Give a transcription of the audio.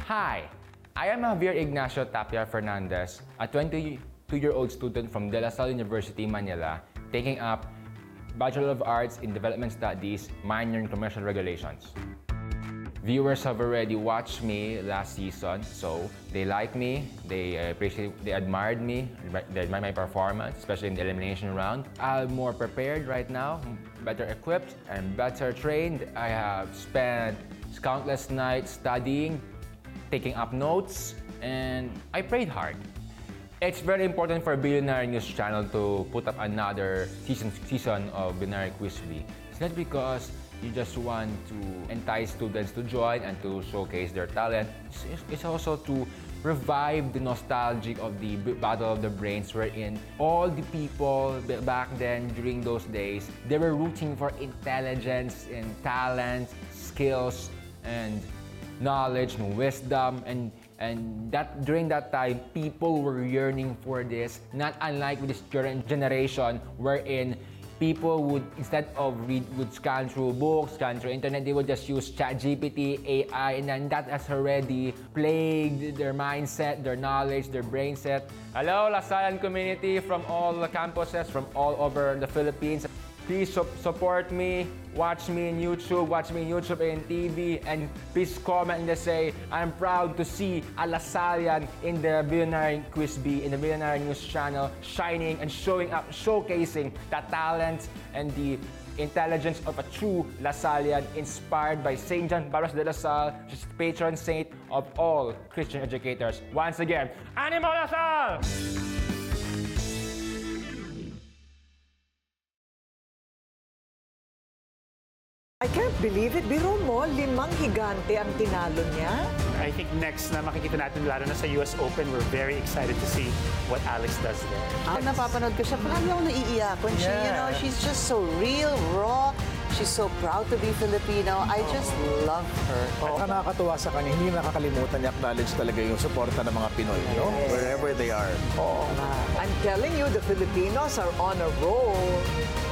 Hi, I am Javier Ignacio Tapia Fernandez, a 22-year-old student from De La Salle University, Manila, taking up Bachelor of Arts in Development Studies, minor in Commercial Regulations. Viewers have already watched me last season, so they like me, they admired me, they admired my performance, especially in the elimination round. I'm more prepared right now, better equipped and better trained. I have spent countless nights studying, taking up notes, and I prayed hard. It's very important for Billionaire News Channel to put up another season of Billionaire Quiz Bee. It's not because you just want to entice students to join and to showcase their talent. It's also to revive the nostalgia of the Battle of the Brains, wherein all the people back then, during those days, they were rooting for intelligence and talent, skills, and knowledge and wisdom, and that during that time people were yearning for this, not unlike with this current generation wherein people would, instead of would scan through books, scan through internet, they would just use ChatGPT, AI, and then that has already plagued their mindset, their knowledge, their brain set. Hello, Lasallian community from all the campuses, from all over the Philippines. Please support me, watch me in YouTube and TV, and please comment and just say, I'm proud to see a Lasallian in the Billionaire Quiz Bee, in the Billionaire News Channel, shining and showing up, showcasing the talent and the intelligence of a true Lasallian, inspired by St. John Barros de La Salle, which is the patron saint of all Christian educators. Once again, Animo La Salle! I can't believe it. Biro mo, 5 higante ang tinalo niya. I think next na makikita natin, lalo na sa US Open, we're very excited to see what Alex does there. Napapanood ko siya, palagi ako naiiyak when she, you know, she's just so real, raw. She's so proud to be Filipino. I just love her. At nakakatuwa sa kanya, hindi nakakalimutan niya acknowledge talaga yung suporta ng mga Pinoy, no? Wherever they are. I'm telling you, the Filipinos are on a roll.